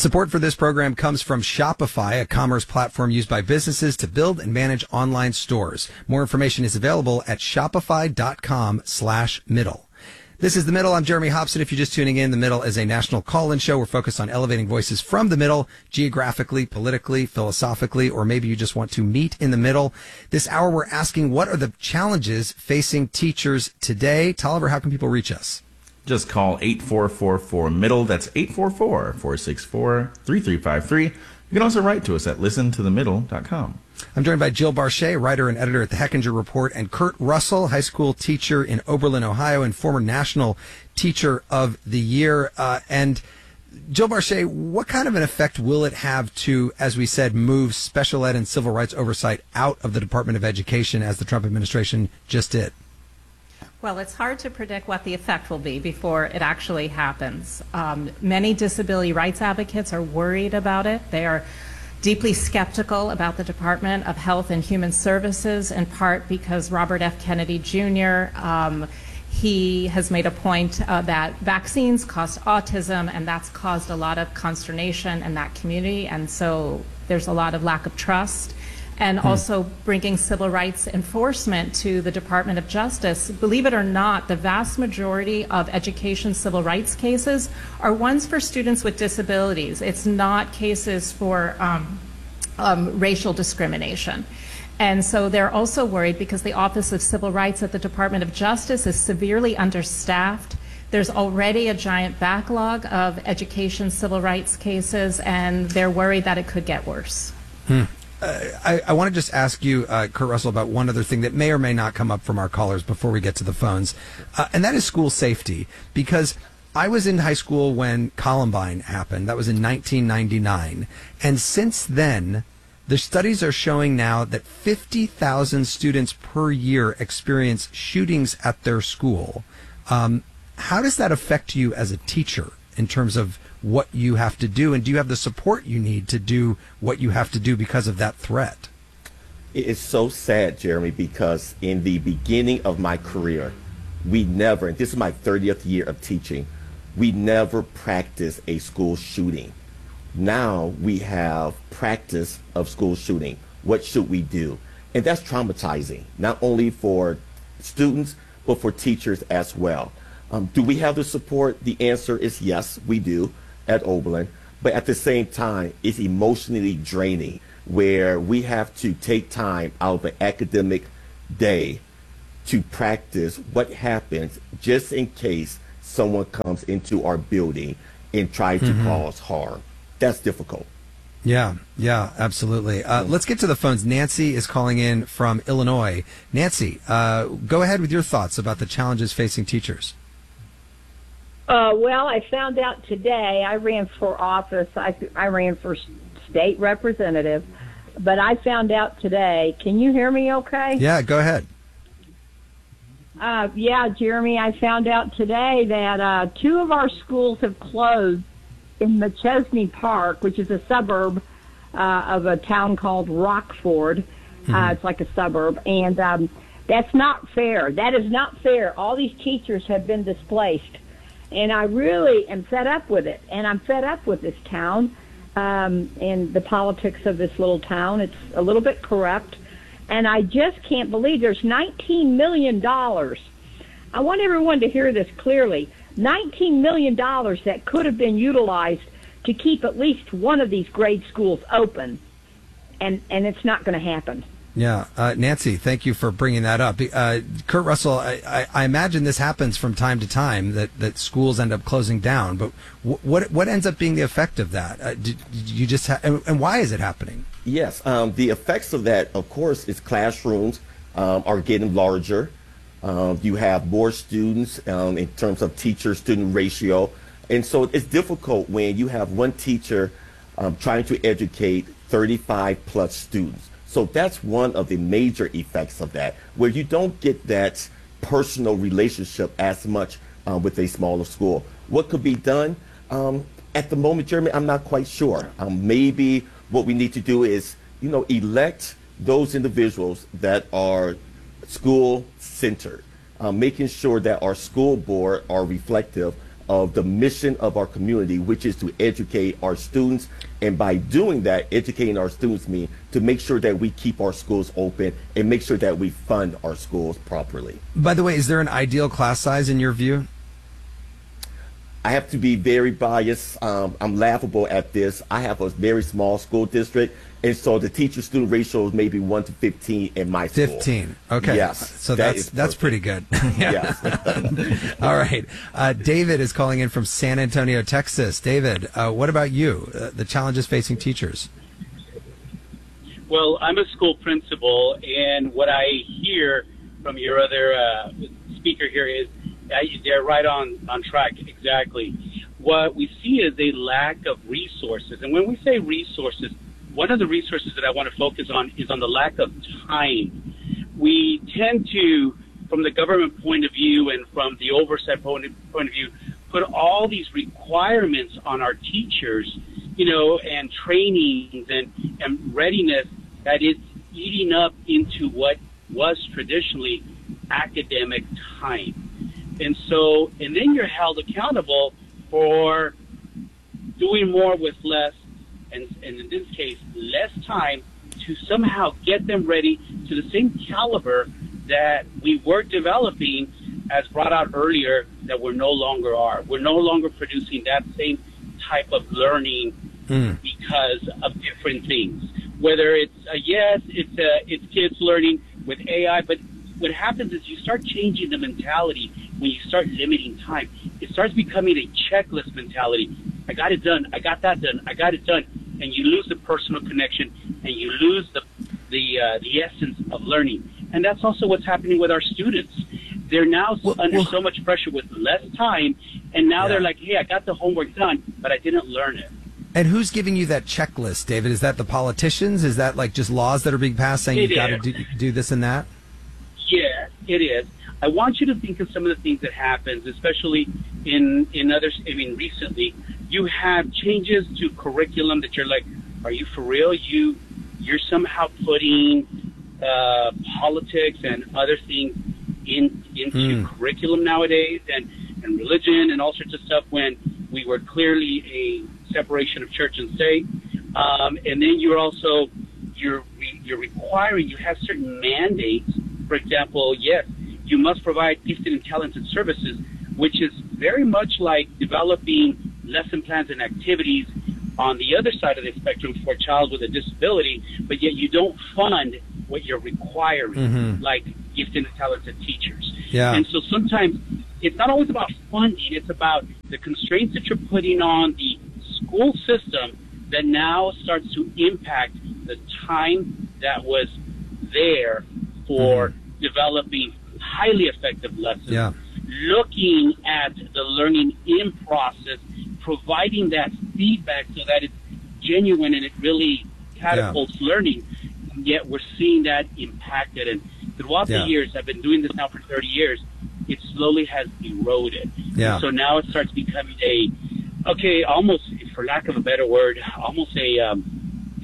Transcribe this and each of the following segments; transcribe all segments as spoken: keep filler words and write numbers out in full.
Support for this program comes from Shopify, a commerce platform used by businesses to build and manage online stores. More information is available at shopify.com slash middle. This is The Middle. I'm Jeremy Hobson. If you're just tuning in, The Middle is a national call-in show. We're focused on elevating voices from the middle, geographically, politically, philosophically, or maybe you just want to meet in the middle. This hour, we're asking, what are the challenges facing teachers today? Tolliver, how can people reach us? Just call eight four four four middle. That's eight four four, four six four, three three five three. You can also write to us at listen to the middle dot com. I'm joined by Jill Barchet, writer and editor at the Hechinger Report, and Kurt Russell, high school teacher in Oberlin, Ohio, and former National Teacher of the Year. Uh, and Jill Barchet, what kind of an effect will it have to, as we said, move special ed and civil rights oversight out of the Department of Education, as the Trump administration just did? Well, it's hard to predict what the effect will be before it actually happens. Um, many disability rights advocates are worried about it. They are deeply skeptical about the Department of Health and Human Services, in part because Robert F. Kennedy Junior, um, he has made a point uh, that vaccines cause autism, and that's caused a lot of consternation in that community, and so there's a lot of lack of trust. And hmm. also bringing civil rights enforcement to the Department of Justice. Believe it or not, the vast majority of education civil rights cases are ones for students with disabilities. It's not cases for um, um, racial discrimination. And so they're also worried because the Office of Civil Rights at the Department of Justice is severely understaffed. There's already a giant backlog of education civil rights cases, and they're worried that it could get worse. Hmm. Uh, I, I want to just ask you, uh, Kurt Russell, about one other thing that may or may not come up from our callers before we get to the phones, uh, and that is school safety. Because I was in high school when Columbine happened. That was in nineteen ninety-nine. And since then, the studies are showing now that fifty thousand students per year experience shootings at their school. Um, how does that affect you as a teacher in terms of what you have to do, and do you have the support you need to do what you have to do because of that threat? It is so sad, Jeremy, because in the beginning of my career, we never, and this is my thirtieth year of teaching, we never practiced a school shooting. Now we have practice of school shooting. What should we do? And that's traumatizing, not only for students, but for teachers as well. Um, do we have the support? The answer is yes, we do at Oberlin, but at the same time, it's emotionally draining, where we have to take time out of an academic day to practice what happens just in case someone comes into our building and tries to mm-hmm. cause harm. That's difficult. Yeah, yeah, absolutely. Uh, let's get to the phones. Nancy is calling in from Illinois. Nancy, uh, go ahead with your thoughts about the challenges facing teachers. Uh, well, I found out today, I ran for office, I, I ran for state representative, but I found out today, can you hear me okay? Yeah, go ahead. Uh, yeah, Jeremy, I found out today that uh, two of our schools have closed in McChesney Park, which is a suburb uh, of a town called Rockford. Mm-hmm. Uh, it's like a suburb, and um, that's not fair. That is not fair. All these teachers have been displaced. And I really am fed up with it. And I'm fed up with this town um, and the politics of this little town. It's a little bit corrupt. And I just can't believe there's nineteen million dollars. I want everyone to hear this clearly. nineteen million dollars that could have been utilized to keep at least one of these grade schools open. And, and it's not going to happen. Yeah. Uh, Nancy, thank you for bringing that up. Uh, Kurt Russell, I, I, I imagine this happens from time to time, that, that schools end up closing down. But w- what what ends up being the effect of that? Uh, did, did you just ha- and, and why is it happening? Yes. Um, the effects of that, of course, is classrooms um, are getting larger. Um, you have more students um, in terms of teacher-student ratio. And so it's difficult when you have one teacher um, trying to educate thirty-five plus students. So that's one of the major effects of that, where you don't get that personal relationship as much uh, with a smaller school. What could be done? Um, at the moment, Jeremy, I'm not quite sure. Um, maybe what we need to do is, you know, elect those individuals that are school-centered, uh, making sure that our school board are reflective of the mission of our community, which is to educate our students. And by doing that, educating our students mean to make sure that we keep our schools open and make sure that we fund our schools properly. By the way, is there an ideal class size in your view? I have to be very biased. Um, I'm laughable at this. I have a very small school district, and so the teacher-student ratio is maybe one to fifteen in my school. fifteen. Okay. Yes. So that that's is that's pretty good. Yes. All right. Uh, David is calling in from San Antonio, Texas. David, uh, what about you? Uh, the challenges facing teachers. Well, I'm a school principal, and what I hear from your other uh, speaker here is uh, they're right on, on track, exactly. What we see is a lack of resources. And when we say resources, one of the resources that I want to focus on is on the lack of time. We tend to, from the government point of view and from the oversight point of, point of view, put all these requirements on our teachers, you know, and trainings and, and readiness that is eating up into what was traditionally academic time. And so, and then you're held accountable for doing more with less, and, and in this case, less time to somehow get them ready to the same caliber that we were developing, as brought out earlier, that we're no longer are. We're no longer producing that same type of learning mm. because of different things. Whether it's, uh, yes, it's, uh, it's kids learning with A I, but what happens is you start changing the mentality when you start limiting time. It starts becoming a checklist mentality. I got it done. I got that done. I got it done. And you lose the personal connection, and you lose the the uh, the essence of learning. And that's also what's happening with our students. They're now well, under well, so much pressure with less time, and now yeah. they're like, hey, I got the homework done, but I didn't learn it. And who's giving you that checklist, David? Is that the politicians? Is that like just laws that are being passed saying it you've got is. to do, do this and that? Yeah, it is. I want you to think of some of the things that happens, especially in in others. I mean, recently you have changes to curriculum that you're like, are you for real? You you're somehow putting uh, politics and other things in into mm. curriculum nowadays, and and religion and all sorts of stuff, when we were clearly a separation of church and state. Um, and then you're also you're you're requiring you have certain mandates. For example, yes, you must provide gifted and talented services, which is very much like developing lesson plans and activities on the other side of the spectrum for a child with a disability, but yet you don't fund what you're requiring, mm-hmm. like gifted and talented teachers. Yeah. And so sometimes it's not always about funding, it's about the constraints that you're putting on the school system that now starts to impact the time that was there for mm-hmm. developing highly effective lessons, yeah. looking at the learning in process, providing that feedback so that it's genuine and it really catapults yeah. learning. And yet we're seeing that impacted. And throughout yeah. the years, I've been doing this now for thirty years, it slowly has eroded. Yeah. So now it starts becoming a, okay, almost, for lack of a better word, almost a, um,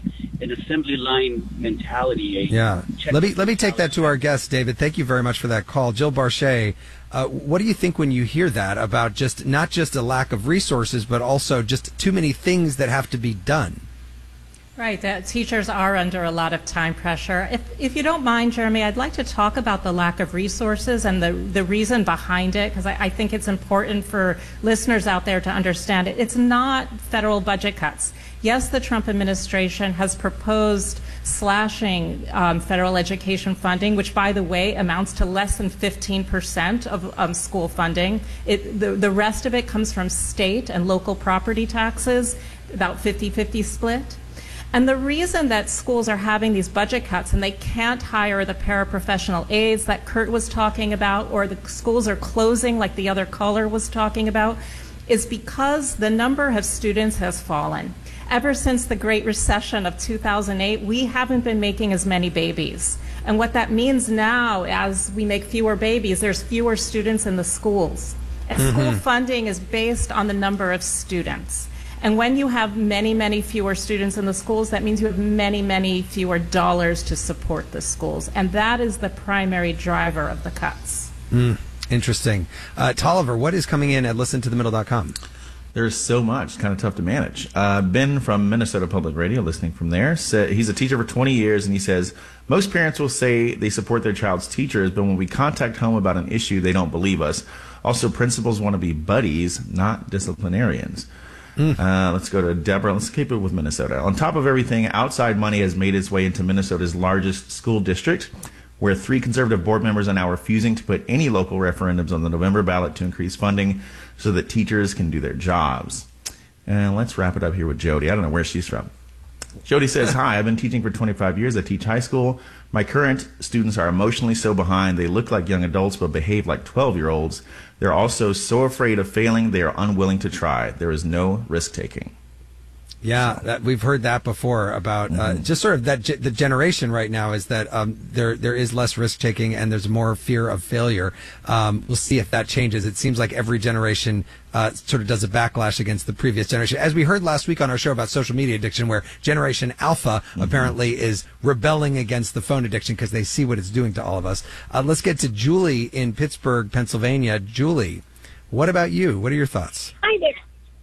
an assembly line mentality. A yeah. Let me let me take that to our guest, David. Thank you very much for that call. Jill Barchet, uh, what do you think when you hear that about just not just a lack of resources, but also just too many things that have to be done? Right, that teachers are under a lot of time pressure. If if you don't mind, Jeremy, I'd like to talk about the lack of resources and the, the reason behind it, because I, I think it's important for listeners out there to understand it. It's not federal budget cuts. Yes, the Trump administration has proposed slashing um, federal education funding, which, by the way, amounts to less than fifteen percent of um, school funding. It, the, the rest of it comes from state and local property taxes, about fifty-fifty split. And the reason that schools are having these budget cuts and they can't hire the paraprofessional aides that Kurt was talking about, or the schools are closing like the other caller was talking about, is because the number of students has fallen. Ever since the Great Recession of two thousand eight, we haven't been making as many babies. And what that means now, as we make fewer babies, there's fewer students in the schools. And mm-hmm. school funding is based on the number of students. And when you have many, many fewer students in the schools, that means you have many, many fewer dollars to support the schools. And that is the primary driver of the cuts. Mm. Interesting. Uh, Tolliver, what is coming in at listen to the middle dot com? There's so much. It's kind of tough to manage. Uh, Ben from Minnesota Public Radio, listening from there, said he's a teacher for twenty years, and he says, most parents will say they support their child's teachers, but when we contact home about an issue, they don't believe us. Also, principals want to be buddies, not disciplinarians. Mm. Uh, let's go to Deborah. Let's keep it with Minnesota. On top of everything, outside money has made its way into Minnesota's largest school district, where three conservative board members are now refusing to put any local referendums on the November ballot to increase funding so that teachers can do their jobs. And let's wrap it up here with Jody. I don't know where she's from. Jody says, hi, I've been teaching for twenty-five years. I teach high school. My current students are emotionally so behind. They look like young adults but behave like twelve-year-olds. They're also so afraid of failing, they are unwilling to try. There is no risk-taking. Yeah, that, we've heard that before about uh, mm-hmm. just sort of that ge- the generation right now is that um, there there is less risk taking and there's more fear of failure. Um, we'll see if that changes. It seems like every generation uh, sort of does a backlash against the previous generation, as we heard last week on our show about social media addiction, where Generation Alpha mm-hmm. apparently is rebelling against the phone addiction because they see what it's doing to all of us. Uh, let's get to Julie in Pittsburgh, Pennsylvania. Julie, what about you? What are your thoughts? Hi there.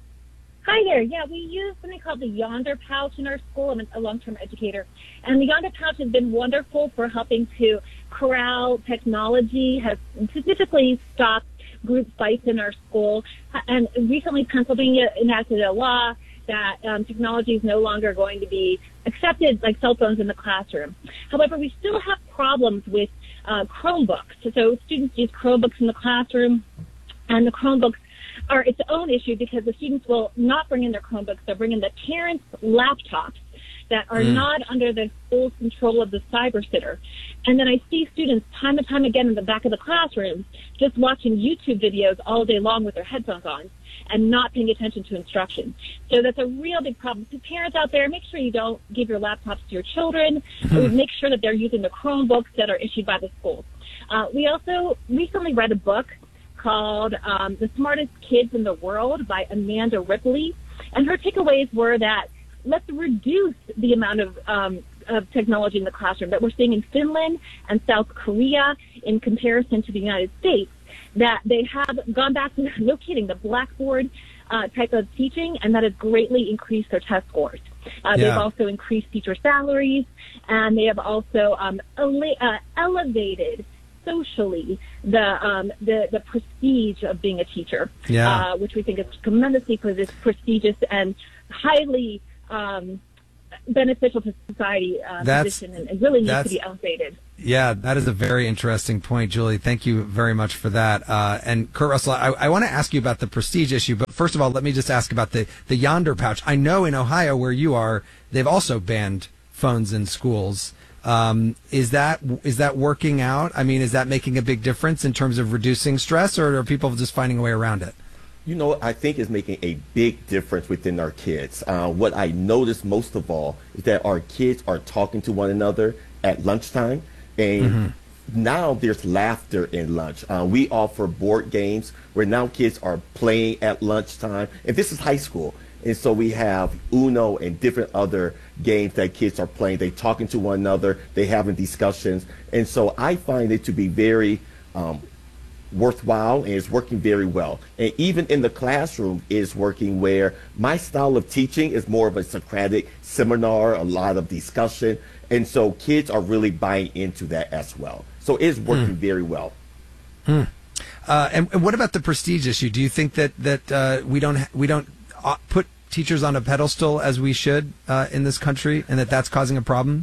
Hi there. Yeah, we use something called the Yonder Pouch in our school. I'm a long-term educator. And the Yonder Pouch has been wonderful for helping to corral technology, has specifically stopped group fights in our school. And recently, Pennsylvania enacted a law that um, technology is no longer going to be accepted, like cell phones in the classroom. However, we still have problems with uh, Chromebooks. So students use Chromebooks in the classroom, and the Chromebooks are its own issue because the students will not bring in their Chromebooks. They'll bring in the parents' laptops that are mm. not under the full control of the cyber sitter. And then I see students time and time again in the back of the classrooms just watching YouTube videos all day long with their headphones on and not paying attention to instruction. So that's a real big problem. So parents out there, make sure you don't give your laptops to your children. Mm-hmm. Make sure that they're using the Chromebooks that are issued by the schools. Uh, we also recently read a book called um, The Smartest Kids in the World by Amanda Ripley. And her takeaways were that let's reduce the amount of, um, of technology in the classroom that we're seeing in Finland and South Korea in comparison to the United States, that they have gone back to, no kidding, the blackboard uh, type of teaching, and that has greatly increased their test scores. Uh, yeah. They've also increased teacher salaries, and they have also um, ele- uh, elevated socially the um, the the prestige of being a teacher, yeah. uh, which we think is tremendously prestigious and highly um, beneficial to society uh, position, and, and really needs to be elevated. Yeah, that is a very interesting point, Julie. Thank you very much for that. Uh, and Kurt Russell, I, I want to ask you about the prestige issue, but first of all, let me just ask about the, the Yonder Pouch. I know in Ohio, where you are, they've also banned phones in schools. Um, is that is that working out? I mean, is that making a big difference in terms of reducing stress, or are people just finding a way around it? You know, I think it's making a big difference within our kids. Uh, what I notice most of all is that our kids are talking to one another at lunchtime, and mm-hmm. now there's laughter in lunch. Uh, we offer board games where now kids are playing at lunchtime, and this is high school. And so we have Uno and different other games that kids are playing. They're talking to one another. They're having discussions. And so I find it to be very um, worthwhile, and it's working very well. And even in the classroom is working, where my style of teaching is more of a Socratic seminar, a lot of discussion. And so kids are really buying into that as well. So it's working mm. very well. Mm. Uh, and, and what about the prestige issue? Do you think that, that uh, we don't we don't put teachers on a pedestal as we should uh, in this country, and that that's causing a problem?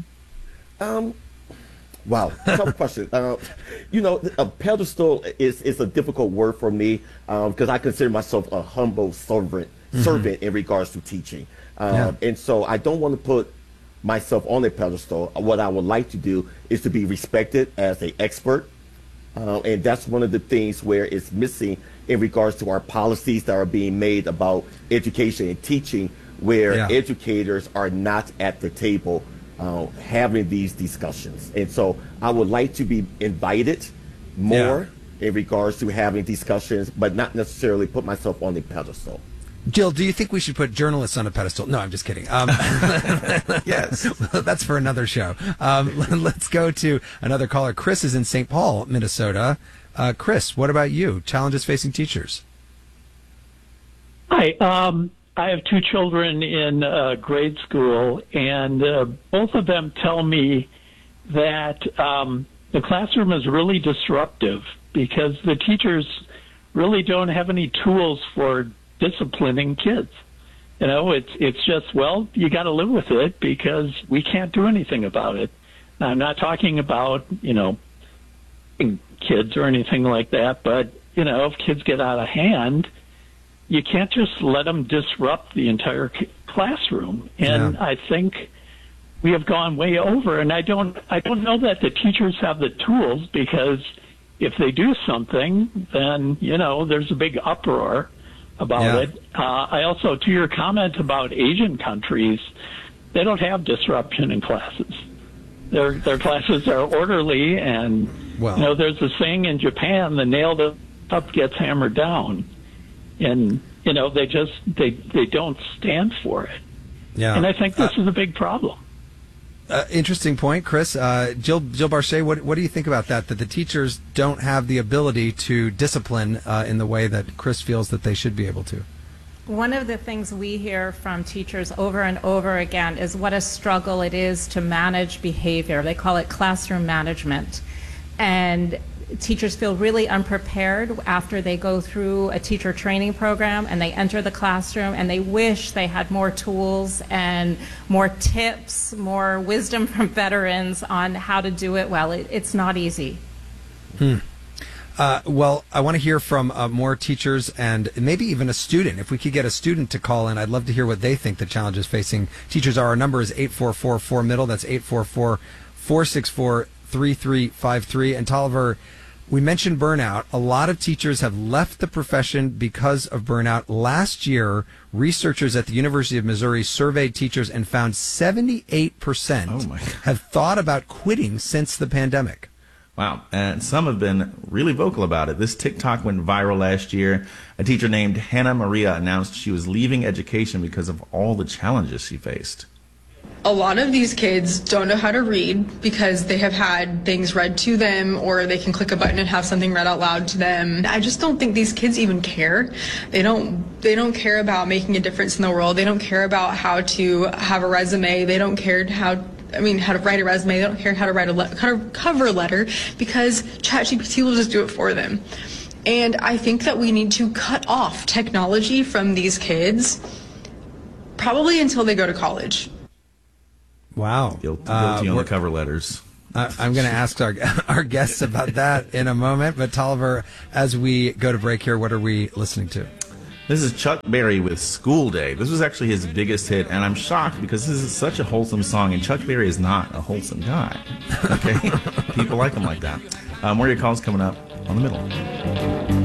Um, wow, tough question. Uh, you know, a pedestal is, is a difficult word for me because um, I consider myself a humble servant, mm-hmm. servant in regards to teaching. Um, yeah. And so I don't want to put myself on a pedestal. What I would like to do is to be respected as an expert. Uh, and that's one of the things where it's missing in regards to our policies that are being made about education and teaching, where yeah. educators are not at the table uh, having these discussions. And so I would like to be invited more yeah. in regards to having discussions, but not necessarily put myself on a pedestal. Jill, do you think we should put journalists on a pedestal? No, I'm just kidding. Um, yes. That's for another show. Um, let's go to another caller. Chris is in Saint Paul, Minnesota. Uh, Chris, what about you? Challenges facing teachers? Hi. Um, I have two children in uh, grade school, and uh, both of them tell me that um, the classroom is really disruptive because the teachers really don't have any tools for disciplining kids. You know, it's it's just, well, you got to live with it because we can't do anything about it. Now, I'm not talking about, you know, kids or anything like that, but, you know, if kids get out of hand, you can't just let them disrupt the entire classroom. And Yeah. I think we have gone way over, and I don't I don't know that the teachers have the tools, because if they do something, then, you know, there's a big uproar about Yeah. it. Uh, I also, to your comment about Asian countries, they don't have disruption in classes. Their their classes are orderly, and Well. you know, there's a saying in Japan: the nail that up gets hammered down, and you know, they just they they don't stand for it. Yeah. And I think this Uh, is a big problem. Uh, interesting point, Chris. Uh, Jill, Jill Barchet, what, what do you think about that? That the teachers don't have the ability to discipline uh, in the way that Chris feels that they should be able to? One of the things we hear from teachers over and over again is what a struggle it is to manage behavior. They call it classroom management. And teachers feel really unprepared after they go through a teacher training program and they enter the classroom, and they wish they had more tools and more tips, more wisdom from veterans on how to do it well. It, it's not easy. Hmm. Uh, well, I want to hear from uh, more teachers and maybe even a student. If we could get a student to call in, I'd love to hear what they think the challenges facing teachers are. Our number is eight four four four middle. That's eight four four, four six four, three three five three. And Tolliver, we mentioned burnout. A lot of teachers have left the profession because of burnout. Last year, researchers at the University of Missouri surveyed teachers and found seventy-eight percent Oh my God. have thought about quitting since the pandemic. Wow. And some have been really vocal about it. This TikTok went viral last year. A teacher named Hannah Maria announced she was leaving education because of all the challenges she faced. A lot of these kids don't know how to read because they have had things read to them, or they can click a button and have something read out loud to them. I just don't think these kids even care. They don't they don't care about making a difference in the world. They don't care about how to have a resume. They don't care how I mean, how to write a resume. They don't care how to write a le- how to cover letter, because ChatGPT will just do it for them. And I think that we need to cut off technology from these kids, probably until they go to college. Wow. Guilty, guilty Uh, on the we're- cover letters. Uh, I'm going to ask our our guests about that in a moment. But Tolliver, as we go to break here, what are we listening to? This is Chuck Berry with School Day. This was actually his biggest hit, and I'm shocked because this is such a wholesome song, and Chuck Berry is not a wholesome guy. Okay? People like him like that. Um, more of your calls coming up on The Middle.